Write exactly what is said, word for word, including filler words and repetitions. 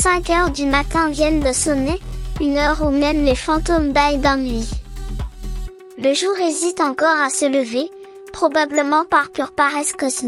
cinq heures du matin viennent de sonner, une heure où même les fantômes bâillent d'ennui. Le jour hésite encore à se lever, probablement par pure paresse cosmique.